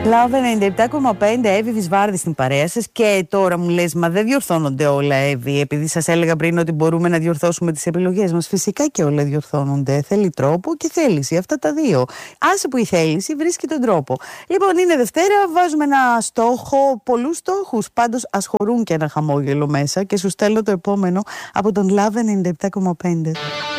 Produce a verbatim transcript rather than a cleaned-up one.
Λάβε ενενήντα επτά κόμμα πέντε, Εύη Βυσβάρδη στην παρέα σας. Και τώρα μου λες, μα δεν διορθώνονται όλα, Εύη, επειδή σας έλεγα πριν ότι μπορούμε να διορθώσουμε τις επιλογές μας. Φυσικά και όλα διορθώνονται. Θέλει τρόπο και θέληση. Αυτά τα δύο. Άσε που η θέληση βρίσκει τον τρόπο. Λοιπόν, είναι Δευτέρα, βάζουμε ένα στόχο, πολλούς στόχους. Πάντως, ας χωρούν και ένα χαμόγελο μέσα και σου στέλνω το επόμενο από τον Λάβε ενενήντα επτά κόμμα πέντε.